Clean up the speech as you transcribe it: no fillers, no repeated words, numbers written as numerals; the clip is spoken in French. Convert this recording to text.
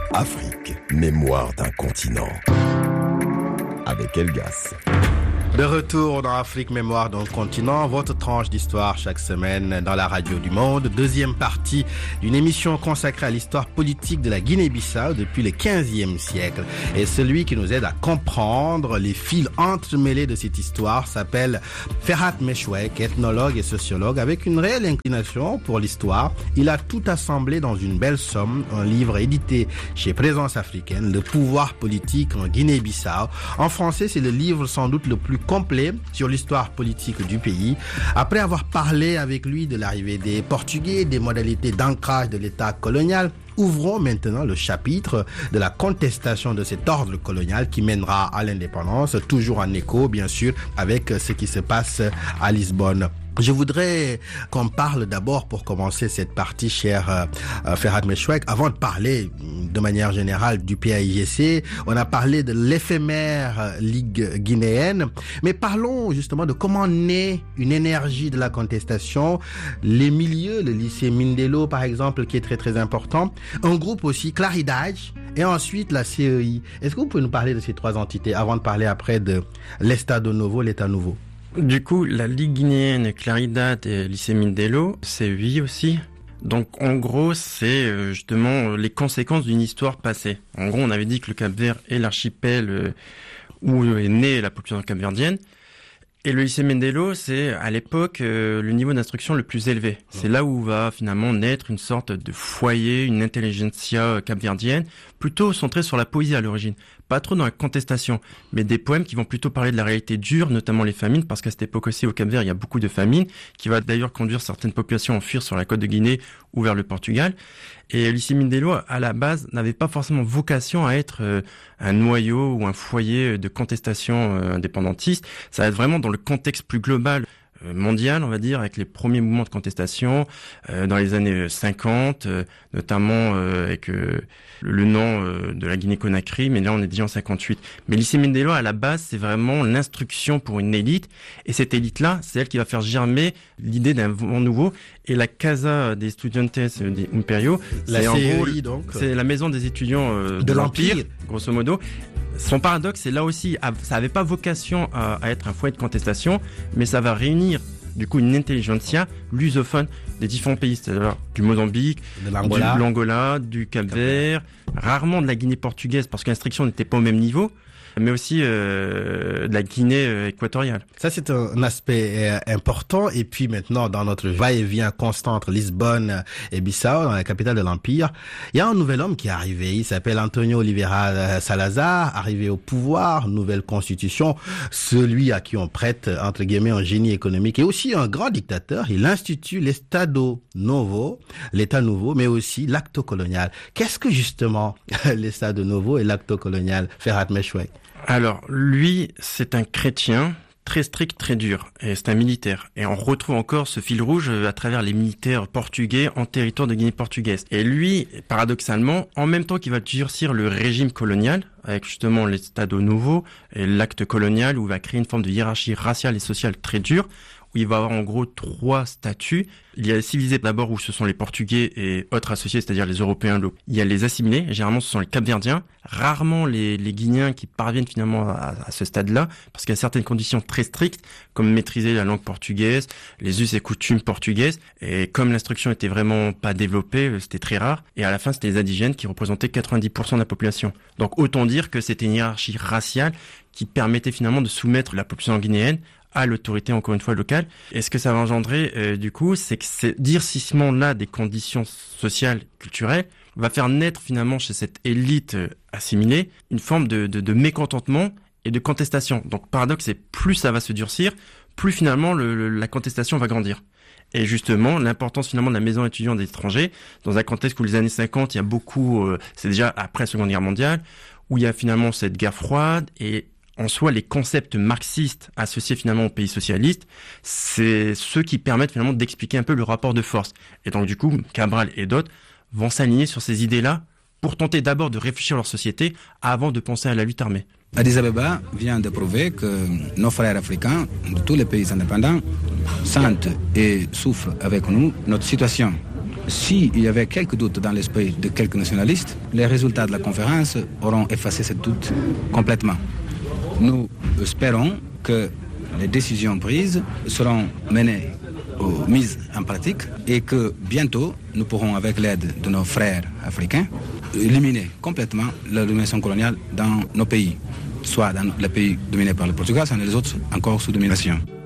Afrique, mémoire d'un continent. Avec Elgas. De retour dans Afrique, mémoire d'un continent, votre tranche d'histoire chaque semaine dans la radio du monde. Deuxième partie d'une émission consacrée à l'histoire politique de la Guinée-Bissau depuis le 15e siècle. Et celui qui nous aide à comprendre les fils entremêlés de cette histoire s'appelle Ferhat Meshwek, ethnologue et sociologue avec une réelle inclination pour l'histoire. Il a tout assemblé dans une belle somme, un livre édité chez Présence africaine, Le pouvoir politique en Guinée-Bissau. En français, c'est le livre sans doute le plus complet sur l'histoire politique du pays. Après avoir parlé avec lui de l'arrivée des Portugais, des modalités d'ancrage de l'État colonial, ouvrons maintenant le chapitre de la contestation de cet ordre colonial qui mènera à l'indépendance, toujours en écho, bien sûr, avec ce qui se passe à Lisbonne. Je voudrais qu'on parle d'abord, pour commencer cette partie, cher Ferhat Meshwek, avant de parler de manière générale du PAIGC. On a parlé de l'éphémère Ligue guinéenne, mais parlons justement de comment naît une énergie de la contestation, les milieux, le lycée Mindelo par exemple, qui est très très important, un groupe aussi, Claridad, et ensuite la CEI. Est-ce que vous pouvez nous parler de ces trois entités avant de parler après de l'Estado Novo, l'État nouveau? Du coup, la Ligue guinéenne, Claridad et lycée Mindelo, CEI aussi. Donc en gros, c'est justement les conséquences d'une histoire passée. En gros, on avait dit que le Cap-Vert est l'archipel où est née la population capverdienne. Et le lycée Mindelo, c'est à l'époque le niveau d'instruction le plus élevé. C'est là où va finalement naître une sorte de foyer, une intelligentsia capverdienne, plutôt centrée sur la poésie à l'origine. Pas trop dans la contestation, mais des poèmes qui vont plutôt parler de la réalité dure, notamment les famines, parce qu'à cette époque aussi, au Cap-Vert, il y a beaucoup de famines, qui va d'ailleurs conduire certaines populations à enfuir sur la côte de Guinée ou vers le Portugal. Et le lycée Mindelo, à la base, n'avait pas forcément vocation à être un noyau ou un foyer de contestation indépendantiste. Ça va être vraiment dans le contexte plus global mondial, on va dire, avec les premiers mouvements de contestation dans les années 50, notamment avec le nom de la Guinée-Conakry, mais là on est déjà en 58. Mais le lycée Mindelo, à la base, c'est vraiment l'instruction pour une élite, et cette élite-là, c'est elle qui va faire germer l'idée d'un vent nouveau. Et la Casa des Estudiantes de Imperio, la c'est CEI, en gros, donc, c'est la maison des étudiants de l'Empire, grosso modo. Son paradoxe, c'est là aussi, ça n'avait pas vocation à être un foyer de contestation, mais ça va réunir du coup une intelligentsia lusophone des différents pays, c'est-à-dire du Mozambique, de l'Angola, du Cap-Vert, rarement de la Guinée portugaise parce que l'instruction n'était pas au même niveau, mais aussi de la Guinée équatoriale. Ça, c'est un aspect important. Et puis maintenant, dans notre va-et-vient constant entre Lisbonne et Bissau, dans la capitale de l'Empire, il y a un nouvel homme qui est arrivé. Il s'appelle Antonio Oliveira Salazar, arrivé au pouvoir, nouvelle constitution, celui à qui on prête, entre guillemets, un génie économique et aussi un grand dictateur. Il institue l'Estado Novo, l'État nouveau, mais aussi l'acte colonial. Qu'est-ce que justement l'Estado Novo et l'acte colonial, Ferhat Meshwek? Alors, lui, c'est un chrétien très strict, très dur, et c'est un militaire. Et on retrouve encore ce fil rouge à travers les militaires portugais en territoire de Guinée portugaise. Et lui, paradoxalement, en même temps qu'il va durcir le régime colonial, avec justement l'Estado Novo et l'acte colonial, où il va créer une forme de hiérarchie raciale et sociale très dure, où il va avoir en gros 3 statuts. Il y a les civilisés d'abord, où ce sont les Portugais et autres associés, c'est-à-dire les Européens. Il y a les assimilés, généralement ce sont les Capverdiens, rarement les Guinéens qui parviennent finalement à ce stade-là, parce qu'il y a certaines conditions très strictes, comme maîtriser la langue portugaise, les us et coutumes portugaises, et comme l'instruction était vraiment pas développée, c'était très rare, et à la fin c'était les indigènes qui représentaient 90% de la population. Donc autant dire que c'était une hiérarchie raciale qui permettait finalement de soumettre la population guinéenne à l'autorité, encore une fois, locale. Et ce que ça va engendrer, du coup, c'est que ce durcissement-là des conditions sociales, culturelles, va faire naître finalement chez cette élite assimilée une forme de mécontentement et de contestation. Donc, paradoxe, c'est plus ça va se durcir, plus finalement la contestation va grandir. Et justement, l'importance finalement de la maison étudiante des étrangers, dans un contexte où les années 50, il y a beaucoup, c'est déjà après la Seconde Guerre mondiale, où il y a finalement cette guerre froide, et en soi, les concepts marxistes associés finalement aux pays socialistes, c'est ceux qui permettent finalement d'expliquer un peu le rapport de force. Et donc du coup, Cabral et d'autres vont s'aligner sur ces idées-là pour tenter d'abord de réfléchir à leur société avant de penser à la lutte armée. Addis Abeba vient de prouver que nos frères africains de tous les pays indépendants sentent et souffrent avec nous notre situation. s'il y avait quelques doutes dans l'esprit de quelques nationalistes, les résultats de la conférence auront effacé ce doute complètement. Nous espérons que les décisions prises seront menées ou mises en pratique et que bientôt nous pourrons, avec l'aide de nos frères africains, éliminer complètement la domination coloniale dans nos pays, soit dans les pays dominés par le Portugal, soit dans les autres encore sous domination.